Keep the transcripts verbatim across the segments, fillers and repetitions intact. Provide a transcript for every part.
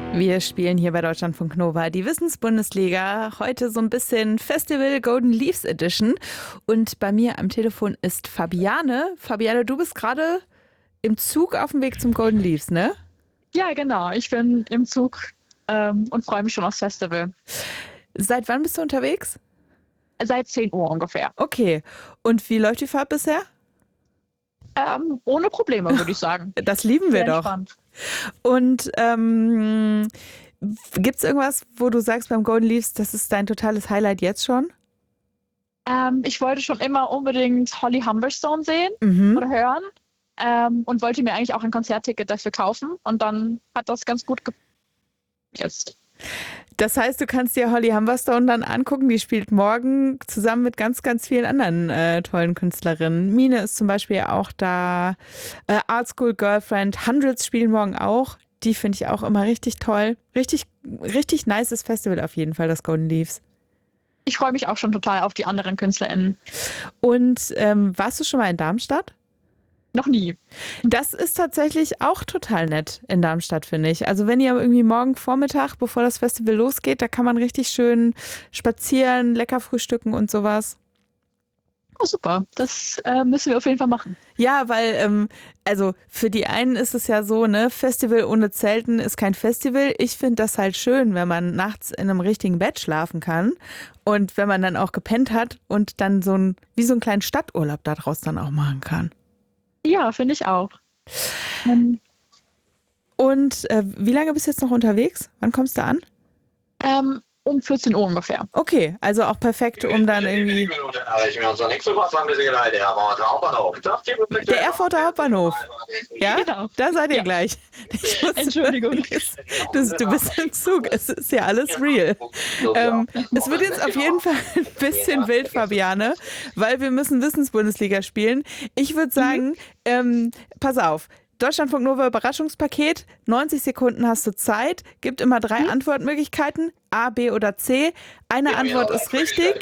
Wir spielen hier bei Deutschlandfunk Nova die Wissensbundesliga. Heute so ein bisschen Festival Golden Leaves Edition. Und bei mir am Telefon ist Fabiane. Fabiane, du bist gerade im Zug auf dem Weg zum Golden Leaves, ne? Ja, genau. Ich bin im Zug ähm, und freue mich schon aufs Festival. Seit wann bist du unterwegs? Seit zehn Uhr ungefähr. Okay. Und wie läuft die Fahrt bisher? Ähm, ohne Probleme, würde ich sagen. Das lieben wir Sehr doch. entspannt. Und ähm, gibt es irgendwas, wo du sagst beim Golden Leaves, das ist dein totales Highlight jetzt schon? Ähm, ich wollte schon immer unbedingt Holly Humberstone sehen Mhm. oder hören ähm, und wollte mir eigentlich auch ein Konzertticket dafür kaufen. Und dann hat das ganz gut gepasst jetzt. Das heißt, du kannst dir Holly Humberstone dann angucken. Die spielt morgen zusammen mit ganz, ganz vielen anderen äh, tollen Künstlerinnen. Mine ist zum Beispiel auch da. Äh, Art School Girlfriend. Hundreds spielen morgen auch. Die finde ich auch immer richtig toll. Richtig, richtig nices Festival auf jeden Fall, das Golden Leaves. Ich freue mich auch schon total auf die anderen KünstlerInnen. Und ähm, warst du schon mal in Darmstadt? Noch nie. Das ist tatsächlich auch total nett in Darmstadt, finde ich. Also wenn ihr irgendwie morgen Vormittag, bevor das Festival losgeht, da kann man richtig schön spazieren, lecker frühstücken und sowas. Oh, super. Das äh, müssen wir auf jeden Fall machen. Ja, weil, ähm, also für die einen ist es ja so, ne, Festival ohne Zelten ist kein Festival. Ich finde das halt schön, wenn man nachts in einem richtigen Bett schlafen kann und wenn man dann auch gepennt hat und dann so ein, wie so einen kleinen Stadturlaub daraus dann auch machen kann. Ja, finde ich auch. Ähm, Und äh, wie lange bist du jetzt noch unterwegs? Wann kommst du an? ähm, um vierzehn Uhr ungefähr. Okay, also auch perfekt, um dann irgendwie... Der Erfurter Hauptbahnhof. Ja, Genau. da seid ihr Ja. gleich. Ich muss Entschuldigung. Du, du bist im Zug, es ist ja alles real. Ähm, es wird jetzt auf jeden Fall ein bisschen wild, Fabiane, weil wir müssen Wissensbundesliga spielen. Ich würde sagen, ähm, pass auf, Deutschlandfunk Nova Überraschungspaket, neunzig Sekunden hast du Zeit, gibt immer drei Antwortmöglichkeiten, A, B oder C. Eine Antwort ist richtig.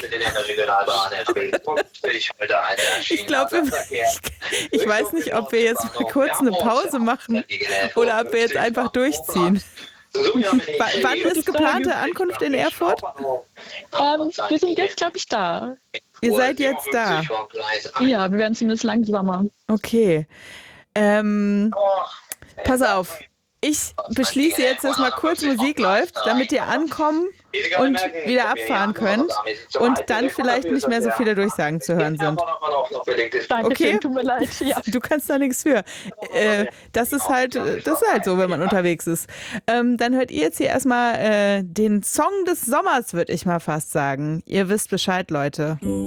Ich glaube, ich, ich weiß nicht, ob wir jetzt mal kurz eine Pause machen oder ob wir jetzt einfach durchziehen. W wann ist geplante Ankunft in Erfurt? Ähm, wir sind jetzt, glaube ich, da. Ihr seid jetzt da. Ja, wir werden zumindest langsamer. Okay. Ähm, pass auf. Ich beschließe jetzt, dass mal kurz Musik läuft, damit ihr ankommen und wieder abfahren könnt und dann vielleicht nicht mehr so viele Durchsagen zu hören sind. Danke, Okay. tut mir leid. Ja. Du kannst da nichts für. Äh, das ist halt, das ist halt so, wenn man unterwegs ist. Ähm, dann hört ihr jetzt hier erstmal äh, den Song des Sommers, würde ich mal fast sagen. Ihr wisst Bescheid, Leute.